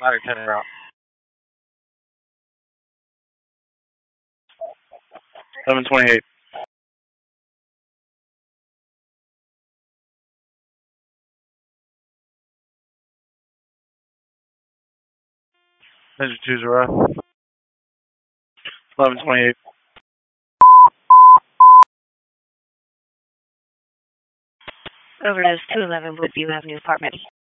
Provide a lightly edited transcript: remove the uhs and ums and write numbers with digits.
Ladder 10 route. 728. Measure 20. 1128. Overdose 211 Woodview Avenue, Apartment.